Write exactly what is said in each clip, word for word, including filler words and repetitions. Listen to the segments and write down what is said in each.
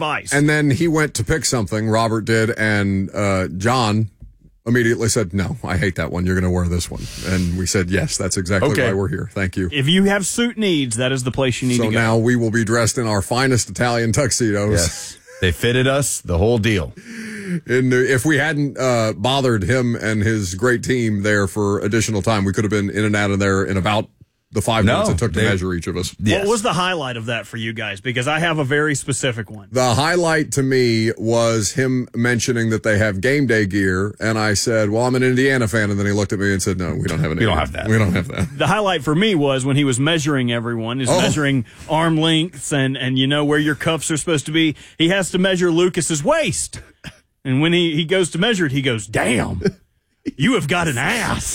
advice. And then he went to pick something, Robert did, and uh, John immediately said, no, I hate that one. You're going to wear this one. And we said, yes, that's exactly Okay. why we're here. Thank you. If you have suit needs, that is the place you need so to go. So now we will be dressed in our finest Italian tuxedos. Yes. They fitted us, the whole deal. And if we hadn't uh, bothered him and his great team there for additional time, we could have been in and out of there in about the five No, minutes it took to they- measure each of us. Yes. What was the highlight of that for you guys? Because I have a very specific one. The highlight to me was him mentioning that they have game day gear, and I said, well, I'm an Indiana fan, and then he looked at me and said, no, we don't have any. We don't have that. We don't have that. The highlight for me was when he was measuring everyone, he's Oh. measuring arm lengths and, and you know where your cuffs are supposed to be. He has to measure Lucas's waist. And when he, he goes to measure it, he goes, damn, you have got an ass.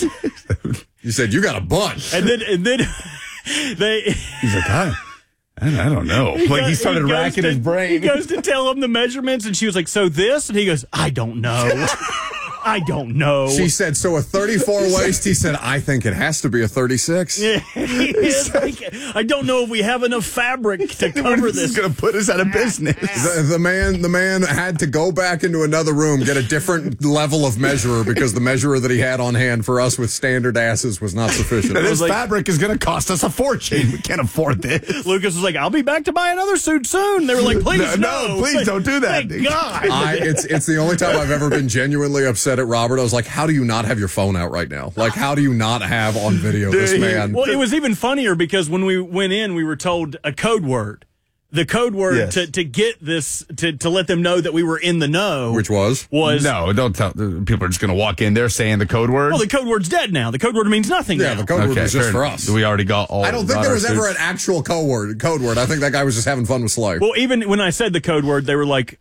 You said, you got a butt. And then, and then they... He's like, I, I don't know. Like, he started goes racking to- his brain. He goes to tell him the measurements, and she was like, so this? And he goes, I don't know. I don't know. She said, so a thirty-four waist? He said, I think it has to be a thirty-six. Yeah, he is like, I don't know if we have enough fabric to cover This this. is going to put us out of business. The, the man the man had to go back into another room, get a different level of measurer because the measurer that he had on hand for us with standard asses was not sufficient. This like- fabric is going to cost us a fortune. We can't afford this. Lucas was like, I'll be back to buy another suit soon. They were like, please, No, no. no, please don't do that. Thank God. I, it's it's the only time I've ever been genuinely upset at Robert. I was like, how do you not have your phone out right now? Like, how do you not have on video this man? Well, it was even funnier because when we went in, we were told a code word. The code word Yes. to, to get this, to, to let them know that we were in the know. Which was? Was, No, don't tell. People are just going to walk in there saying the code word. well, the code word's dead now. The code word means nothing Yeah, now. the code word was just fair for enough. us. We already got all. I don't think got there our was ever an suits. actual code word. Code word. I think that guy was just having fun with Slay. Well, even when I said the code word, they were like,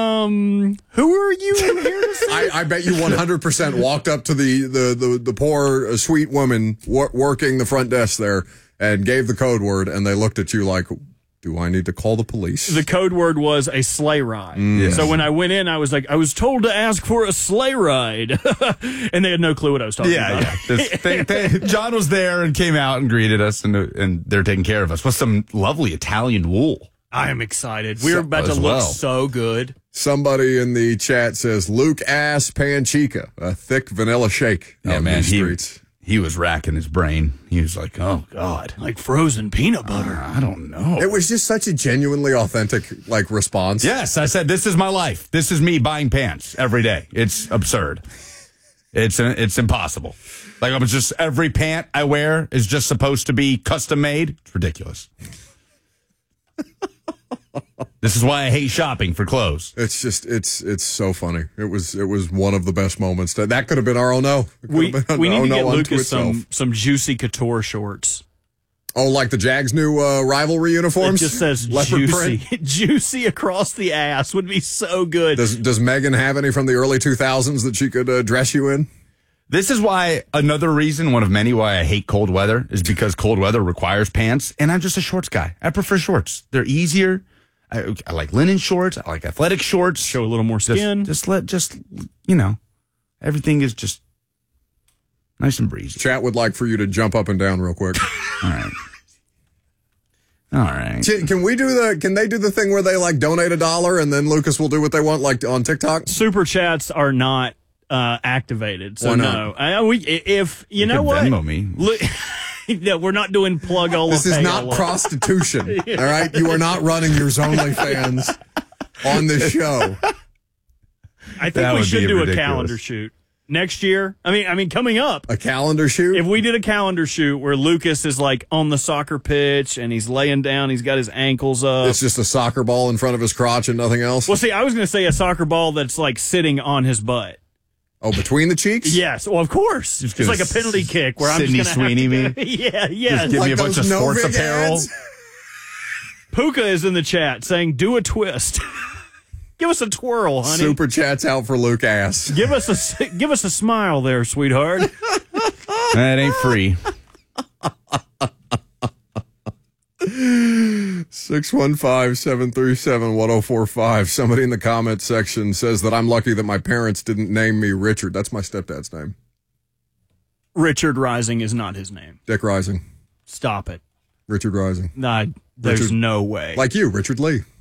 um, who are you in here to say? I, I bet you one hundred percent walked up to the the the, the poor uh, sweet woman wor- working the front desk there and gave the code word, and they looked at you like, do I need to call the police? The code word was a sleigh ride. Yes. So when I went in, I was like, I was told to ask for a sleigh ride. And they had no clue what I was talking Yeah, about. yeah. This, they, they, John was there and came out and greeted us, and and they're taking care of us with some lovely Italian wool. I am excited. We're So- about to as look well. so good. Somebody in the chat says Luke ass panchica, a thick vanilla shake. Yeah, out in man, these he, streets. he was racking his brain. He was like, oh, God. Like frozen peanut butter. I don't know. It was just such a genuinely authentic like response. Yes, I said, this is my life. This is me buying pants every day. It's absurd. It's it's impossible. Like, I'm just, every pant I wear is just supposed to be custom made. It's ridiculous. This is why I hate shopping for clothes. It's just it's it's so funny. It was it was one of the best moments. That that could have been our oh no. It could We, have been we an need oh to no get unto Lucas itself. some, some juicy couture shorts. Oh, like the Jags' new uh, rivalry It uniforms. just says Leopard juicy. print? Juicy across the ass would be so good. Does Does Megan have any from the early two thousands that she could uh, dress you in? This is why, another reason, one of many why I hate cold weather, is because cold weather requires pants, and I'm just a shorts guy. I prefer shorts. They're easier. I, I like linen shorts. I like athletic shorts. Show a little more Just, skin. just let, just, you know, everything is just nice and breezy. Chat would like for you to jump up and down real quick. All right. All right. Can can we do the? Can they do the thing where they like donate a dollar and then Lucas will do what they want, like on TikTok? Super chats are not uh, activated, so Why not? no. I, we, if you, You know could what, Venmo me. Look, no, we're not doing plug all. This is not prostitution. All right, you are not running your OnlyFans on this show. I think That we would should be do a ridiculous. calendar shoot next year. I mean, I mean, coming up. A calendar shoot. If we did a calendar shoot where Lucas is like on the soccer pitch and he's laying down, he's got his ankles up. It's just a soccer ball in front of his crotch and nothing else. Well, see, I was going to say a soccer ball that's like sitting on his butt. Oh, between the cheeks? Yes, well, of course. Just It's gonna like a penalty kick where Sydney I'm just going to Sweeney have to, Yeah, yeah. Just give me a bunch those of sports Novig apparel. ads? Puka is in the chat saying, "Do a twist, give us a twirl, honey. Super chats out for Luke ass. Give us a give us a smile, there, sweetheart." That ain't free. six one five, seven three seven, one oh four five. Somebody in the comment section says that I'm lucky that my parents didn't name me Richard. That's my stepdad's name. Richard Rising is not his name. Dick Rising. Stop it. Richard Rising. Nah, there's Richard- no way. Like you, Richard Lee.